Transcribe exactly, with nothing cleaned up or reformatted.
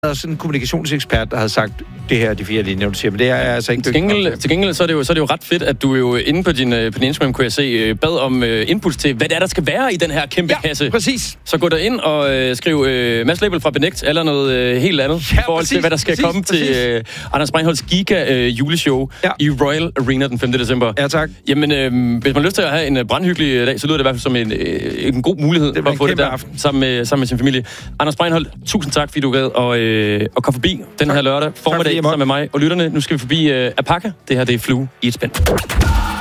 også en kommunikationsekspert, der havde sagt, det her er de fire linjer, du siger, men det er altså ikke... Til gengæld, til gengæld så, er det jo, så er det jo ret fedt, at du jo inde på din, på din Instagram, kunne jeg se, bad om uh, inputs til, hvad det er, der skal være i den her kæmpe ja, kasse. præcis. Så gå der ind og uh, skriv uh, Mads Label fra Benægt, eller noget uh, helt andet, ja, i forhold præcis, til, hvad der skal præcis, komme præcis. til uh, Anders Breinholts Giga uh, juleshow ja. i Royal Arena den femte december. Ja, tak. Jamen, uh, hvis man har lyst til at have en uh, brandhyggelig dag, så lyder det i hvert fald som en, uh, en god mulighed for at få det der sammen med, sammen med sin familie. Anders Breinholt, tusind tak, fordi du gad og, uh, og kom forbi den tak. her lørdag formiddag sammen med mig og lytterne. Nu skal vi forbi uh, Apaka. Det her, det er Flue i et spænd.